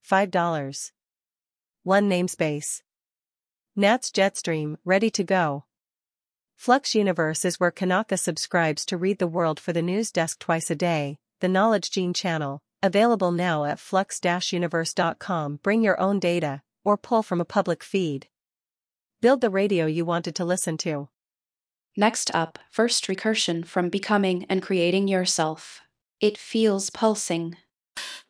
$5. 1 namespace. Nats Jetstream, ready to go. Flux Universe is where Kanaka subscribes to read the world for the news desk twice a day, the Knowledge Gene channel, available now at flux-universe.com. Bring your own data, or pull from a public feed. Build the radio you wanted to listen to. Next up, first recursion from becoming and creating yourself. It feels pulsing.